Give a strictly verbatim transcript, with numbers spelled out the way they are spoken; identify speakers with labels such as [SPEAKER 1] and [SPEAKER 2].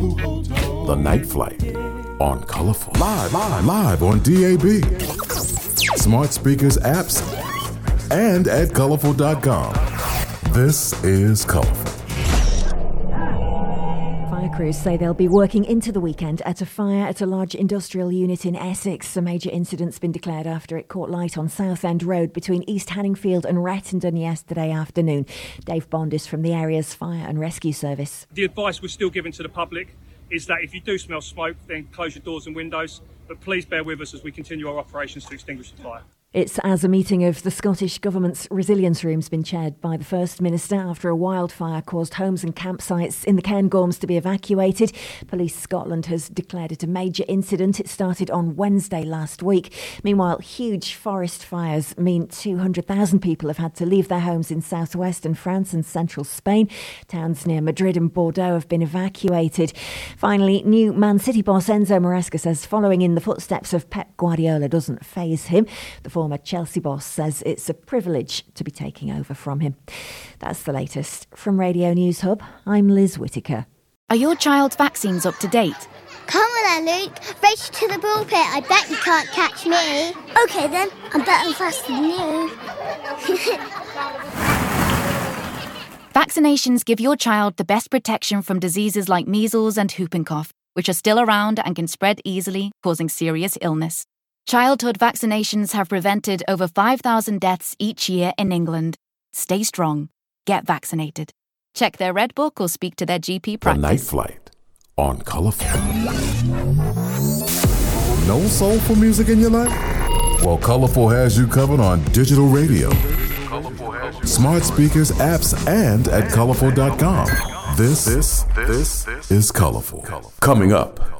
[SPEAKER 1] The Night Flight on Colorful. Live, live, live on D A B, smart speakers, apps, and at colorful dot com. This is Colorful.
[SPEAKER 2] Fire crews say they'll be working into the weekend at a fire at a large industrial unit in Essex. A major incident's been declared after it caught light on Southend Road between East Hanningfield and Rettendon yesterday afternoon. Dave Bond is from the area's fire and rescue service.
[SPEAKER 3] The advice we're still giving to the public is that if you do smell smoke, then close your doors and windows. But please bear with us as we continue our operations to extinguish the fire.
[SPEAKER 2] It's as a meeting of the Scottish Government's Resilience Room's been chaired by the First Minister after a wildfire caused homes and campsites in the Cairngorms to be evacuated. Police Scotland has declared it a major incident. It started on Wednesday last week. Meanwhile, huge forest fires mean two hundred thousand people have had to leave their homes in southwestern France and central Spain. Towns near Madrid and Bordeaux have been evacuated. Finally, new Man City boss Enzo Maresca says following in the footsteps of Pep Guardiola doesn't faze him. The former Chelsea boss says it's a privilege to be taking over from him. That's the latest. From Radio News Hub, I'm Liz Whittaker.
[SPEAKER 4] Are your child's vaccines up to date?
[SPEAKER 5] Come on then, Luke. Race to the ball pit. I bet you can't catch me. OK then, I'm better and faster than you.
[SPEAKER 4] Vaccinations give your child the best protection from diseases like measles and whooping cough, which are still around and can spread easily, causing serious illness. Childhood vaccinations have prevented over five thousand deaths each year in England. Stay strong. Get vaccinated. Check their Red Book or speak to their G P practice.
[SPEAKER 1] The Night Flight on Colorful. No soulful music in your life? Well, Colorful has you covered on digital radio, smart speakers, apps, and at colorful dot com. This, this, this is Colorful. Coming up